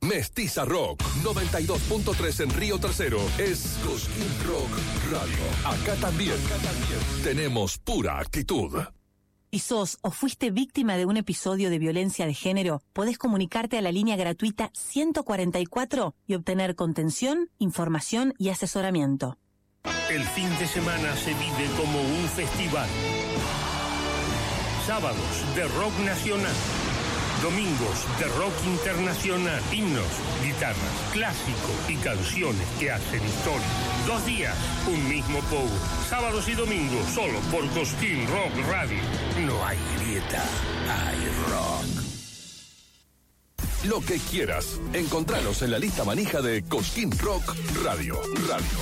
Mestiza Rock 92.3 en Río Tercero es Cosquín Rock Radio. Acá también tenemos pura actitud. Si sos o fuiste víctima de un episodio de violencia de género, podés comunicarte a la línea gratuita 144 y obtener contención, información y asesoramiento. El fin de semana se vive como un festival. Sábados de rock nacional. Domingos de rock internacional, himnos, guitarras, clásicos y canciones que hacen historia. 2 días, un mismo pogo. Sábados y domingos, solo por Cosquín Rock Radio. No hay grieta, hay rock. Lo que quieras, encontralos en la lista manija de Cosquín Rock Radio.